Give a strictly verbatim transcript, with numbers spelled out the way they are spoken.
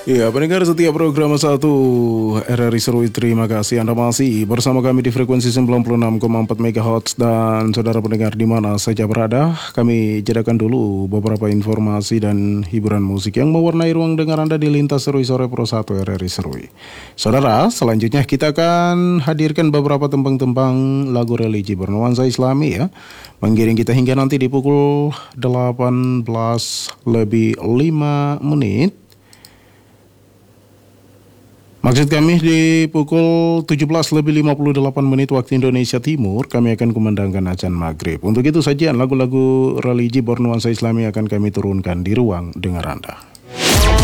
Ya, pendengar setiap program satu R R I Serui, terima kasih Anda masih bersama kami di frekuensi sembilan puluh enam koma empat megahertz. Dan saudara pendengar di mana saja berada, kami jadikan dulu beberapa informasi dan hiburan musik yang mewarnai ruang dengar Anda di Lintas Serui Sore Pro satu R R I Serui. Saudara, selanjutnya kita akan hadirkan beberapa tembang-tembang lagu religi bernuansa Islami ya, mengiring kita hingga nanti di pukul delapan belas lebih lima menit. Maksud kami di pukul tujuh belas lebih lima puluh delapan menit waktu Indonesia Timur, kami akan kumandangkan azan maghrib. Untuk itu sajian lagu-lagu religi bernuansa Islami akan kami turunkan di ruang dengar Anda.